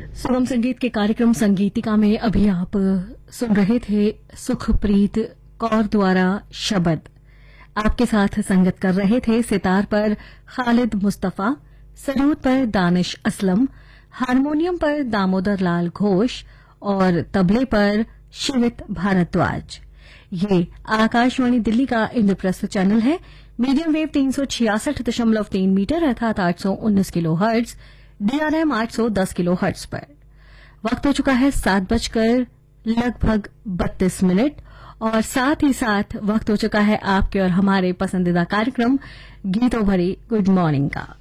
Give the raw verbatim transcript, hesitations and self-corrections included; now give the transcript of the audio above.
सुगम संगीत के कार्यक्रम संगीतिका में अभी आप सुन रहे थे सुखप्रीत कौर द्वारा शबद। आपके साथ संगत कर रहे थे सितार पर खालिद मुस्तफा, सरूद पर दानिश असलम, हारमोनियम पर दामोदर लाल घोष और तबले पर शिवित भारद्वाज। ये आकाशवाणी दिल्ली का इंद्रप्रस्थ चैनल है। मीडियम वेव तीन सौ छियासठ दशमलव तीन मीटर अर्थात आठ सौ उन्नीस किलो हर्ट्ज, डीआरएम आठ सौ दस किलो हर्ट्ज पर। वक्त हो चुका है सात बजकर लगभग बत्तीस मिनट और साथ ही साथ वक्त हो चुका है आपके और हमारे पसंदीदा कार्यक्रम गीतों भरी गुड मॉर्निंग का।